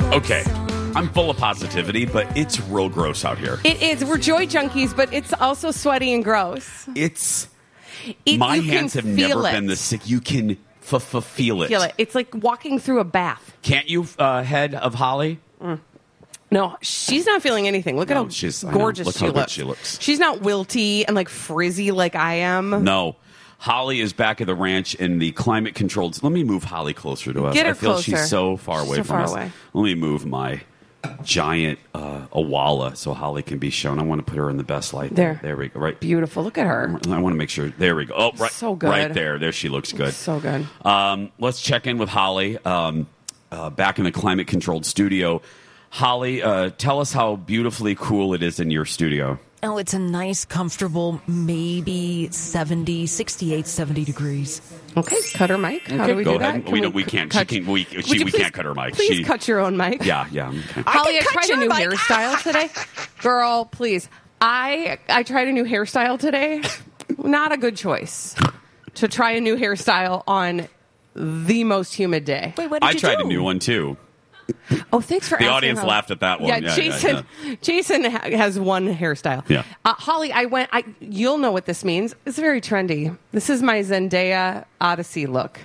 Okay. I'm full of positivity, but it's real gross out here. It is. We're joy junkies, but it's also sweaty and gross. My hands have never been this sick. You can feel it. Feel it. It's like walking through a bath. Can't you, head of Holly? No, she's not feeling anything. Look at how gorgeous Look she how good looks. she looks. She's not wilty and like frizzy like I am. No. Holly is back at the ranch in the climate controlled. Let me move Holly closer to us. Get her I feel closer. she's so far away from us. Let me move my giant Awala so Holly can be shown. I want to put her in the best light. There we go. Right. Beautiful. Look at her. I want to make sure. There we go. Oh, right. So good. Right there. There she looks good. So good. Let's check in with Holly back in the climate controlled studio. Holly, tell us how beautifully cool it is in your studio. Oh, it's a nice, comfortable, maybe 68, 70 degrees. Okay, cut her mic. How do we go do ahead. that? We can't. We can't cut her mic. Please cut your own mic. Yeah. Okay. Holly, I tried a new hairstyle today. Girl, please. I tried a new hairstyle today. Not a good choice to try a new hairstyle on the most humid day. Wait, what did you do? I tried a new one too. Oh, thanks for asking. The audience laughed at that one. Yeah, Jason has one hairstyle. Yeah. Holly, you'll know what this means. It's very trendy. This is my Zendaya Odyssey look.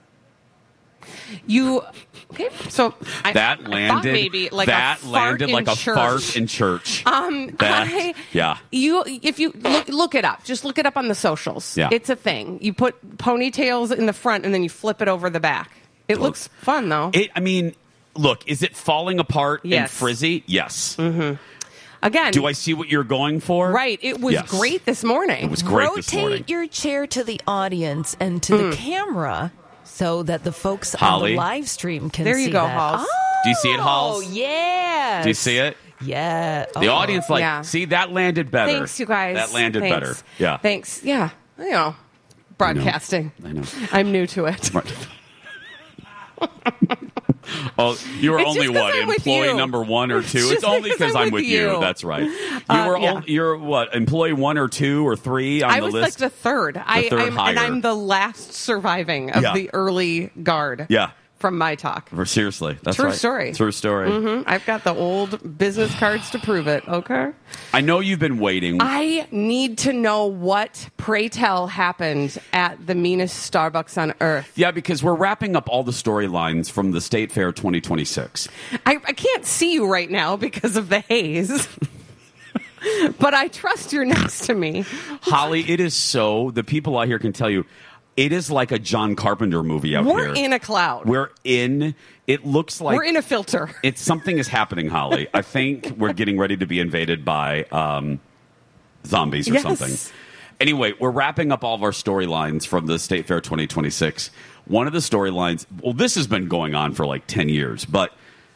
So that landed maybe like that a landed like a church. fart in church. Yeah. If you look it up, just look it up on the socials. Yeah. It's a thing. You put ponytails in the front and then you flip it over the back. It looks fun though. Look, is it falling apart and frizzy? Yes. Mm-hmm. Again, do I see what you're going for? Right. It was great this morning. It was great this morning. Rotate your chair to the audience and to the camera so that the folks on the live stream can see that. There you go, Halls. Oh, do you see it, Halls? Yeah. Do you see it? Yeah. The audience, see, that landed better. Thanks, you guys. That landed better. Yeah. Thanks. Yeah. Broadcasting. I know. I'm new to it. Oh, you were it's only what, employee number 1 or 2? It's only because I'm with you. That's right. You're what, employee 1 or 2 or 3 on the list? I was like the third. And I'm the last surviving of the early guard. Yeah. From my talk. Seriously. That's True right. story. True story. Mm-hmm. I've got the old business cards to prove it, okay? I know you've been waiting. I need to know what, pray tell, happened at the meanest Starbucks on earth. Yeah, because we're wrapping up all the storylines from the State Fair 2026. I can't see you right now because of the haze. But I trust you're next to me. Holly, it is the people out here can tell you, it is like a John Carpenter movie out here. We're in a cloud. It looks like... We're in a filter. Something is happening, Holly. I think we're getting ready to be invaded by zombies or something. Anyway, we're wrapping up all of our storylines from the State Fair 2026. One of the storylines... Well, this has been going on for like 10 years, but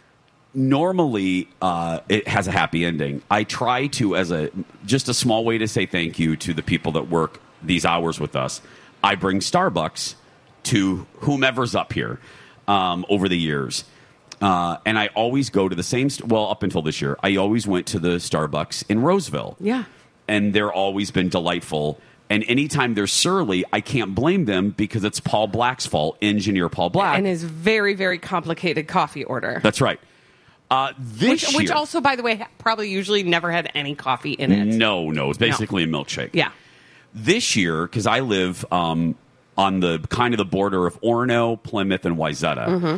normally it has a happy ending. I try to, just a small way to say thank you to the people that work these hours with us, I bring Starbucks to whomever's up here over the years. And I always go to the same... up until this year, I always went to the Starbucks in Roseville. Yeah. And they're always been delightful. And anytime they're surly, I can't blame them because it's Paul Black's fault, engineer Paul Black. And his very, very complicated coffee order. That's right. Which also, by the way, probably usually never had any coffee in it. No. It's basically a milkshake. Yeah. This year, because I live on the kind of the border of Orono, Plymouth, and Wayzata,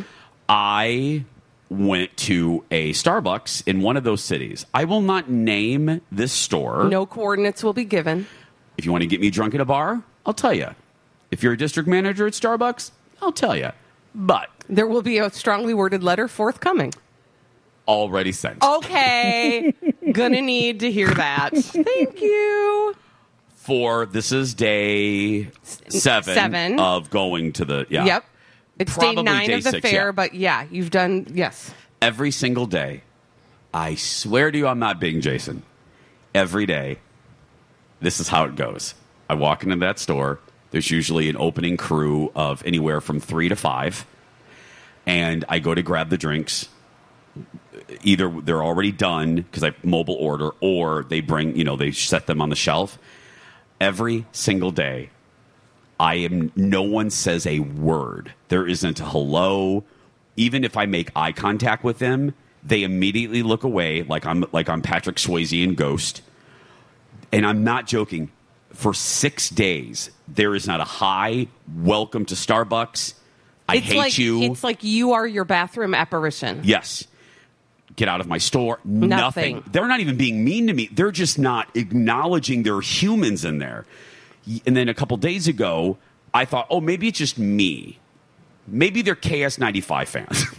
I went to a Starbucks in one of those cities. I will not name this store. No coordinates will be given. If you want to get me drunk at a bar, I'll tell you. If you're a district manager at Starbucks, I'll tell you. But there will be a strongly worded letter forthcoming. Already sent. Okay. Gonna need to hear that. Thank you. This is day 7 of going to the... Yeah. Yep. It's Probably day 9 of the 6, fair, but you've done... Yes. Every single day. I swear to you I'm not being Jason. Every day, this is how it goes. I walk into that store. There's usually an opening crew of anywhere from 3 to 5. And I go to grab the drinks. Either they're already done because I mobile order, or they bring, they set them on the shelf. Every single day, no one says a word. There isn't a hello even if I make eye contact with them, they immediately look away like I'm Patrick Swayze in Ghost. And I'm not joking. For 6 days, there is not a hi, welcome to Starbucks. I hate you. It's like you are your bathroom apparition. Yes. Get out of my store. Nothing. They're not even being mean to me. They're just not acknowledging there are humans in there. And then a couple days ago, I thought, oh, maybe it's just me. Maybe they're KS95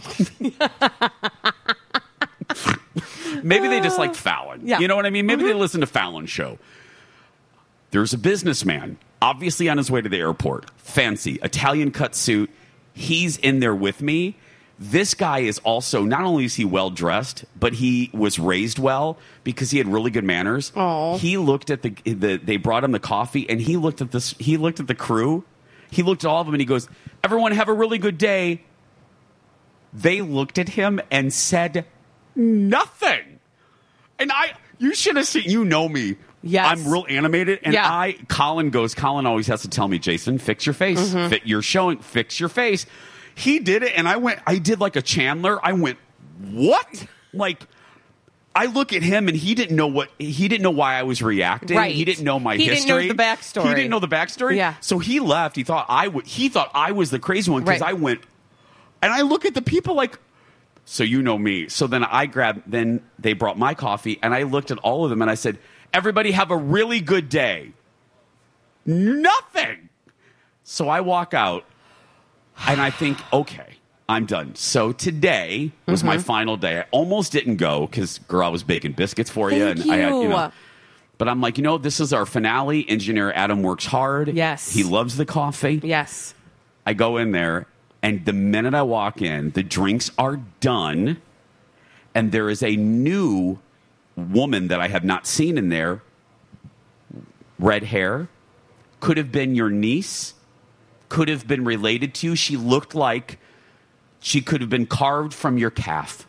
fans. Maybe they just like Fallon. Yeah. You know what I mean? Maybe they listen to Fallon's show. There's a businessman, obviously on his way to the airport. Fancy, Italian cut suit. He's in there with me. This guy is also, not only is he well-dressed, but he was raised well because he had really good manners. Aww. He looked at they brought him the coffee, and he looked at the crew. He looked at all of them, and he goes, everyone have a really good day. They looked at him and said nothing. And you should have seen, you know me. Yes. I'm real animated. And Colin always has to tell me, Jason, fix your face. Fix your face. He did it, and I did like a Chandler. I went, what? Like, I look at him, and he didn't know why I was reacting. Right. He didn't know my history. He didn't know the backstory. He didn't know the backstory. Yeah. So he left. He thought I was the crazy one because I went, and I look at the people like, so you know me. So then then they brought my coffee, and I looked at all of them, and I said, everybody have a really good day. Nothing. So I walk out. And I think, okay, I'm done. So today was my final day. I almost didn't go because, girl, I was baking biscuits for you. Thank you. But I'm like, this is our finale. Engineer Adam works hard. Yes. He loves the coffee. Yes. I go in there, and the minute I walk in, the drinks are done, and there is a new woman that I have not seen in there. Red hair. Could have been your niece. Could have been related to you. She looked like she could have been carved from your calf.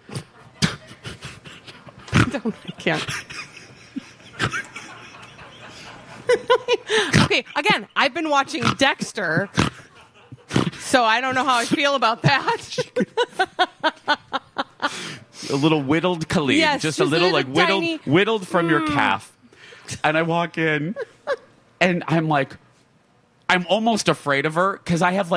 I can't. Okay, again, I've been watching Dexter, so I don't know how I feel about that. A little whittled Khalid. Yes, just a little like whittled from your calf. And I walk in, and I'm like, I'm almost afraid of her because I've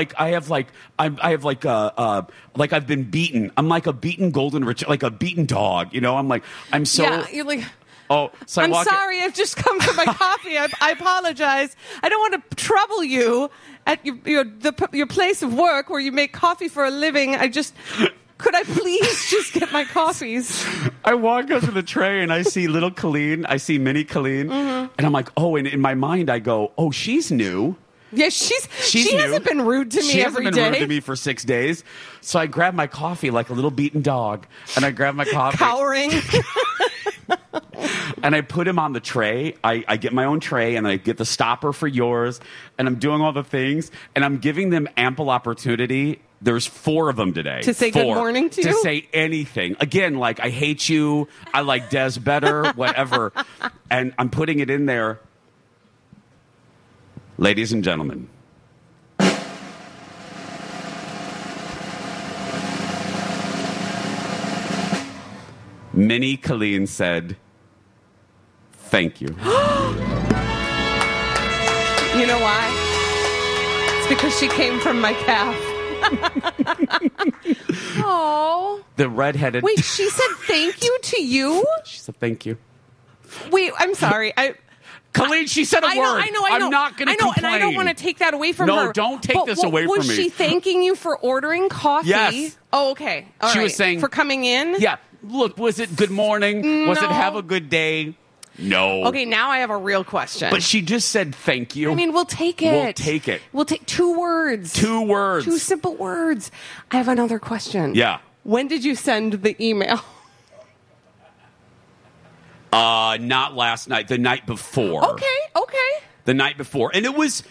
been beaten. I'm like a beaten golden retriever, like a beaten dog. I'm so. Yeah, you're like. Oh, so I'm sorry. I've just come for my coffee. I apologize. I don't want to trouble you at your place of work where you make coffee for a living. Could I please just get my coffees? I walk up to the tray and I see little Colleen. I see mini Colleen, and I'm like, oh, and in my mind I go, oh, she's new. Yeah, she hasn't been rude to me every day. She hasn't been rude to me for 6 days. So I grab my coffee like a little beaten dog, and I grab my coffee. Cowering. And I put him on the tray. I get my own tray, and I get the stopper for yours, and I'm doing all the things, and I'm giving them ample opportunity. There's 4 of them today. To say good morning to you? To say anything. Again, like, I hate you, I like Des better, whatever. And I'm putting it in there. Ladies and gentlemen, Minnie Colleen said, thank you. You know why? It's because she came from my calf. Oh. The redheaded. Wait, she said thank you to you? She said thank you. Wait, I'm sorry. Colleen, she said a word. I know. I'm not going to complain. And I don't want to take that away from her. No, don't take this away from me. Was she thanking you for ordering coffee? Yes. Oh, okay. All she right. was saying. For coming in? Yeah. Look, was it good morning? No. Was it have a good day? No. Okay, now I have a real question. But she just said thank you. I mean, we'll take it. We'll take it. We'll take 2 words. 2 words. 2 simple words. I have another question. Yeah. When did you send the email? Not last night. The night before. Okay. The night before, and it was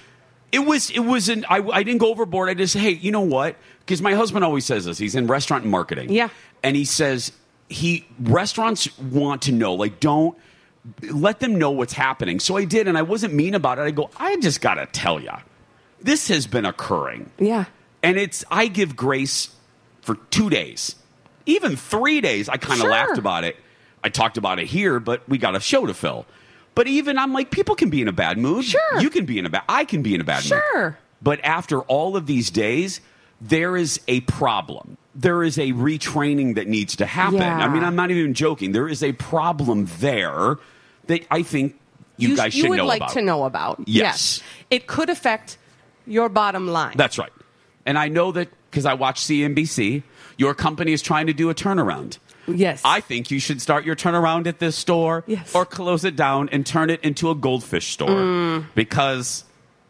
I didn't go overboard. I just, hey, you know what? Because my husband always says this. He's in restaurant marketing. Yeah. And he says restaurants want to know, like, don't let them know what's happening. So I did, and I wasn't mean about it. I go, I just got to tell you, this has been occurring. Yeah. And I give grace for 2 days, even 3 days. I kind of laughed about it. I talked about it here, but we got a show to fill. But even I'm like, people can be in a bad mood. Sure. You can be in I can be in a bad mood. Sure. But after all of these days, there is a problem. There is a retraining that needs to happen. Yeah. I mean, I'm not even joking. There is a problem there that I think you guys should know about. You would like to know about. Yes. It could affect your bottom line. That's right. And I know that because I watch CNBC, your company is trying to do a turnaround. Yes. I think you should start your turnaround at this store or close it down and turn it into a goldfish store because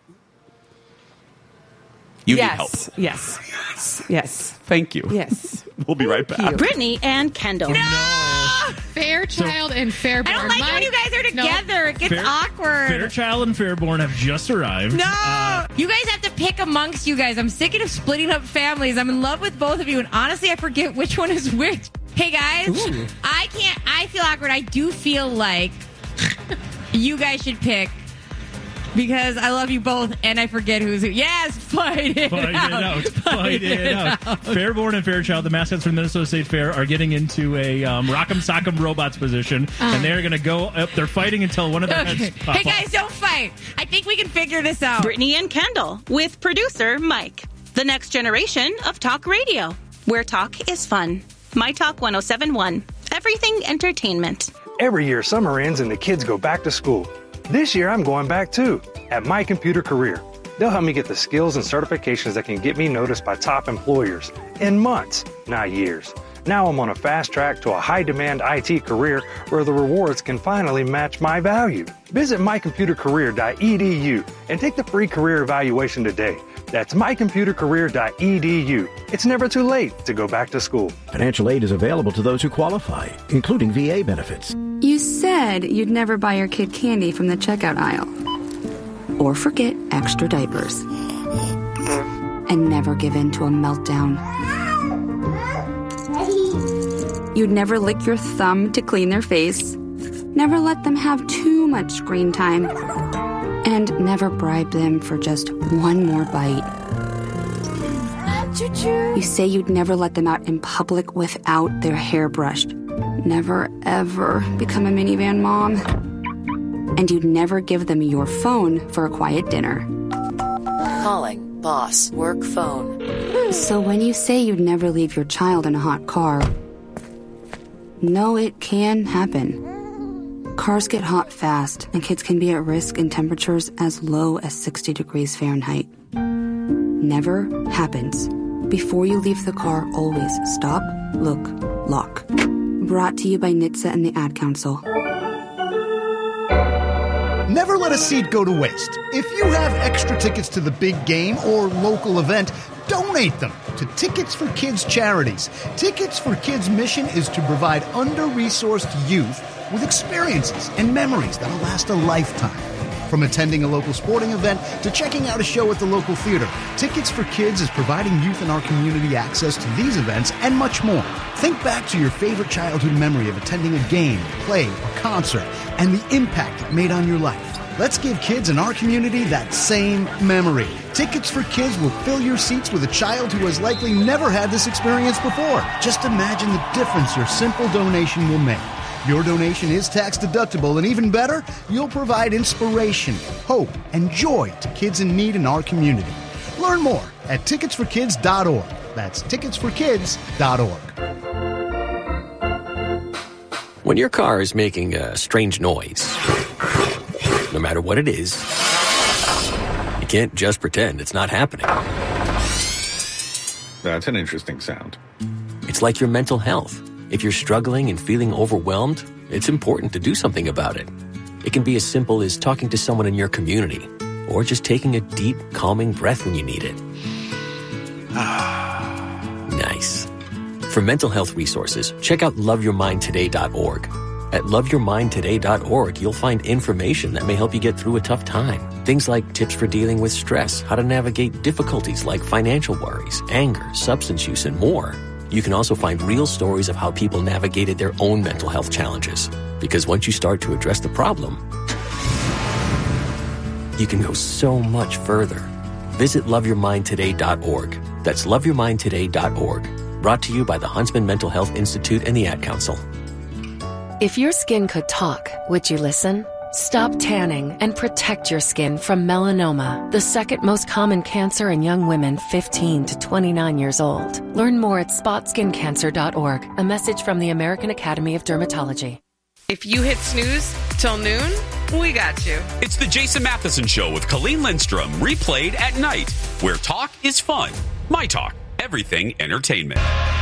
you need help. Yes. Thank you. Yes. We'll be right back. Brittany and Kendall. No! Fairchild and Fairborn. I don't like it when you guys are together. It gets awkward. Fairchild and Fairborn have just arrived. No! You guys have to pick amongst you guys. I'm sick of splitting up families. I'm in love with both of you, and honestly, I forget which one is which. Hey, guys. Ooh. I feel awkward. I do feel like you guys should pick because I love you both, and I forget who's who. Yes, fight it out. Fight it out. Fairborn and Fairchild, the mascots from Minnesota State Fair, are getting into a Rock'em Sock'em Robots position, and they're going to go up. They're fighting until one of their heads pop Hey, guys, don't fight. I think we can figure this out. Brittany and Kendall with producer Mike. The next generation of talk radio, where talk is fun. My Talk 107.1. Everything entertainment. Every year, summer ends and the kids go back to school. This year, I'm going back too, at My Computer Career. They'll help me get the skills and certifications that can get me noticed by top employers in months, not years. Now I'm on a fast track to a high-demand IT career where the rewards can finally match my value. Visit mycomputercareer.edu and take the free career evaluation today. That's mycomputercareer.edu. It's never too late to go back to school. Financial aid is available to those who qualify, including VA benefits. You said you'd never buy your kid candy from the checkout aisle. Or forget extra diapers. And never give in to a meltdown. You'd never lick your thumb to clean their face. Never let them have too much screen time. And never bribe them for just one more bite. You say you'd never let them out in public without their hair brushed. Never, ever become a minivan mom. And you'd never give them your phone for a quiet dinner. Calling boss work phone. So when you say you'd never leave your child in a hot car, no, it can happen. Cars get hot fast, and kids can be at risk in temperatures as low as 60 degrees Fahrenheit. Never happens. Before you leave the car, always stop, look, lock. Brought to you by NHTSA and the Ad Council. Never let a seat go to waste. If you have extra tickets to the big game or local event, donate them to Tickets for Kids charities. Tickets for Kids' mission is to provide under-resourced youth with experiences and memories that'll last a lifetime. From attending a local sporting event to checking out a show at the local theater, Tickets for Kids is providing youth in our community access to these events and much more. Think back to your favorite childhood memory of attending a game, play, or concert, and the impact it made on your life. Let's give kids in our community that same memory. Tickets for Kids will fill your seats with a child who has likely never had this experience before. Just imagine the difference your simple donation will make. Your donation is tax deductible, and even better, you'll provide inspiration, hope, and joy to kids in need in our community. Learn more at ticketsforkids.org. That's ticketsforkids.org. When your car is making a strange noise, no matter what it is, you can't just pretend it's not happening. That's an interesting sound. It's like your mental health. If you're struggling and feeling overwhelmed, it's important to do something about it. It can be as simple as talking to someone in your community, or just taking a deep, calming breath when you need it. Nice. For mental health resources, check out loveyourmindtoday.org. At loveyourmindtoday.org, you'll find information that may help you get through a tough time. Things like tips for dealing with stress, how to navigate difficulties like financial worries, anger, substance use, and more. You can also find real stories of how people navigated their own mental health challenges. Because once you start to address the problem, you can go so much further. Visit loveyourmindtoday.org. That's loveyourmindtoday.org. Brought to you by the Huntsman Mental Health Institute and the Ad Council. If your skin could talk, would you listen? Stop tanning and protect your skin from melanoma, the second most common cancer in young women 15 to 29 years old. Learn more at spotskincancer.org. A message from the American Academy of Dermatology. If you hit snooze till noon, we got you. It's the Jason Matheson Show with Colleen Lindstrom, replayed at night, where talk is fun. My Talk, everything entertainment.